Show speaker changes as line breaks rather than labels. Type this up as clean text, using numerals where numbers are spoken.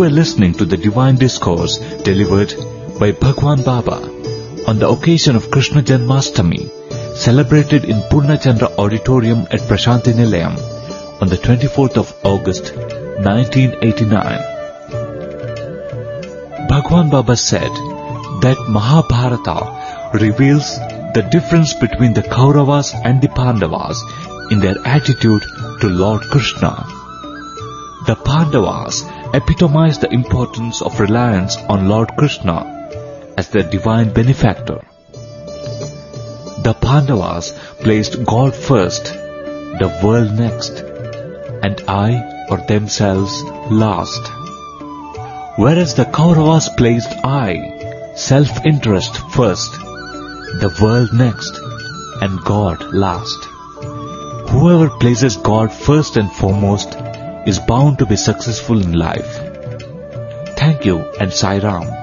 were listening to the Divine Discourse delivered by Bhagwan Baba on the occasion of Krishna Janmashtami, celebrated in Purnachandra Auditorium at Prashanti Nilayam on the 24th of August 1989. Bhagwan Baba said that Mahabharata reveals the difference between the Kauravas and the Pandavas in their attitude to Lord Krishna. The Pandavas epitomize the importance of reliance on Lord Krishna as their divine benefactor. The Pandavas placed God first, the world next, and I or themselves last. Whereas the Kauravas placed I, self-interest first, the world next, and God last. Whoever places God first and foremost is bound to be successful in life. Thank you and Sai Ram.